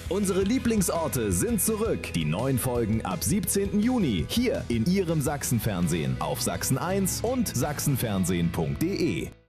Unsere Lieblingsorte sind zurück. Die neuen Folgen ab 17. Juni hier in Ihrem Sachsenfernsehen auf Sachsen 1 und sachsenfernsehen.de.